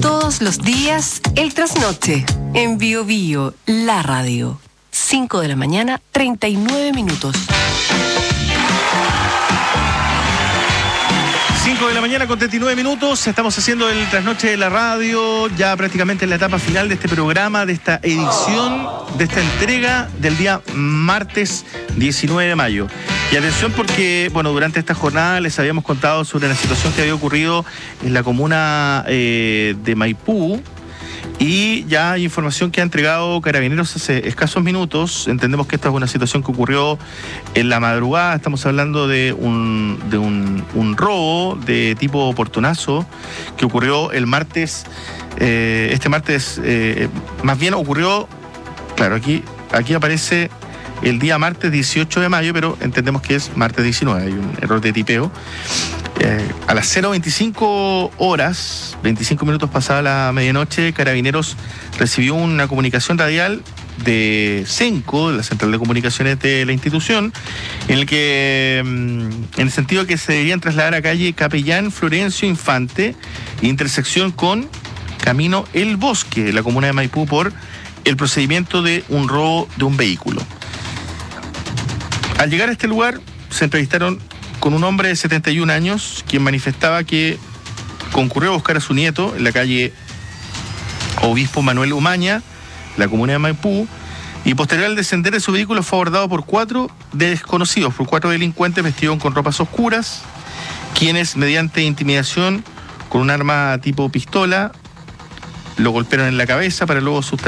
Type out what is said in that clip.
Todos los días, el trasnoche. En Bio Bio, la radio. 5 de la mañana, 39 minutos. 5 de la mañana con 39 minutos, estamos haciendo el trasnoche de la radio, ya prácticamente en la etapa final de este programa, de esta edición, de esta entrega del día martes 19 de mayo. Y atención porque, bueno, durante esta jornada les habíamos contado sobre una situación que había ocurrido en la comuna de Maipú, y ya hay información que ha entregado Carabineros hace escasos minutos. Entendemos que esta es una situación que ocurrió en la madrugada. Estamos hablando de un robo de tipo portonazo que ocurrió el martes. Este martes, más bien ocurrió, claro, aquí aparece el día martes 18 de mayo, pero entendemos que es martes 19, hay un error de tipeo. A las 0:25 horas, 25 minutos pasada la medianoche, Carabineros recibió una comunicación radial de CENCO, de la Central de Comunicaciones de la institución, en el sentido de que se debían trasladar a calle Capellán Florencio Infante, intersección con Camino El Bosque, de la comuna de Maipú, por el procedimiento de un robo de un vehículo. Al llegar a este lugar, se entrevistaron con un hombre de 71 años, quien manifestaba que concurrió a buscar a su nieto en la calle Obispo Manuel Umaña, la comuna de Maipú, y posterior al descender de su vehículo fue abordado por cuatro delincuentes vestidos con ropas oscuras, quienes mediante intimidación con un arma tipo pistola lo golpearon en la cabeza para luego sustraer